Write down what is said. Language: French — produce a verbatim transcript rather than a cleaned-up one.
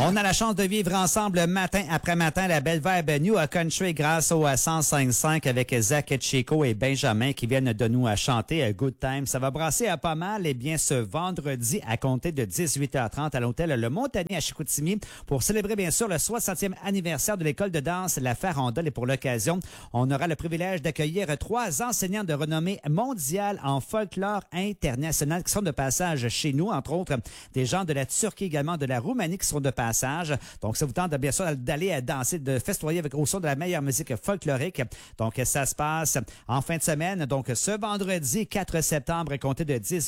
On a la chance de vivre ensemble matin après matin la belle vibe New Country grâce au cent cinq virgule cinq avec Zach Chico et Benjamin qui viennent de nous chanter a Good Time. Ça va brasser à pas mal, eh bien, ce vendredi à compter de dix-huit heures trente à l'hôtel Le Montagnier à Chicoutimi pour célébrer, bien sûr, le soixantième anniversaire de l'école de danse La Farandole. Et pour l'occasion, on aura le privilège d'accueillir trois enseignants de renommée mondiale en folklore international qui sont de passage chez nous, entre autres des gens de la Turquie, également de la Roumanie qui seront de passage. Donc, ça vous tente bien sûr d'aller danser, de festoyer avec au son de la meilleure musique folklorique. Donc, ça se passe en fin de semaine. Donc, ce vendredi quatre septembre, compté de dix-huit